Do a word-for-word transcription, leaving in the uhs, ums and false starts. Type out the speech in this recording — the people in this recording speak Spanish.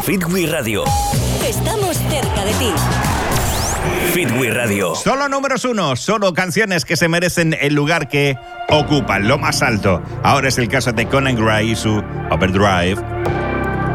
Fitwi Radio. Estamos cerca de ti. Fitwi Radio. Solo números uno, solo canciones que se merecen el lugar que ocupan, lo más alto. Ahora es el caso de Conan Gray y su Overdrive.